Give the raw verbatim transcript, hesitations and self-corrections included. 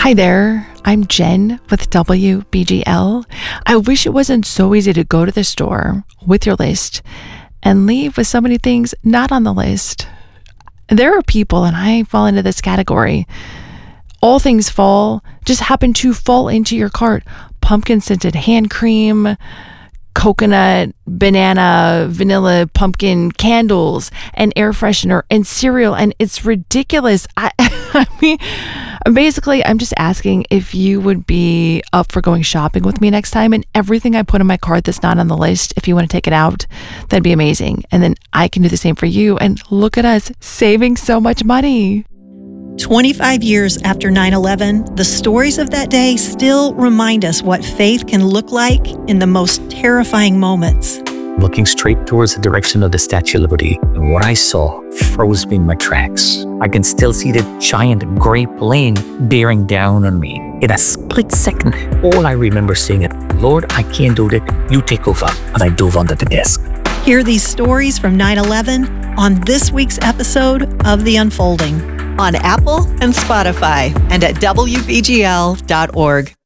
Hi there, I'm Jen with W B G L. I wish it wasn't so easy to go to the store with your list and leave with so many things not on the list. There are people, and I fall into this category. All things fall just happen to fall into your cart. Pumpkin scented hand cream, coconut, banana, vanilla, pumpkin candles, and air freshener and cereal. And it's ridiculous. I, I mean, basically, I'm just asking if you would be up for going shopping with me next time, and everything I put in my cart that's not on the list, if you want to take it out, that'd be amazing. And then I can do the same for you. And look at us saving so much money. twenty-five years after nine eleven, the stories of that day still remind us what faith can look like in the most terrifying moments. Looking straight towards the direction of the Statue of Liberty, and what I saw froze me in my tracks. I can still see the giant gray plane bearing down on me. In a split second, all I remember saying is, "Lord, I can't do it. You take over." And I dove under the desk. Hear these stories from nine eleven on this week's episode of The Unfolding, on Apple and Spotify, and at W B G L dot org.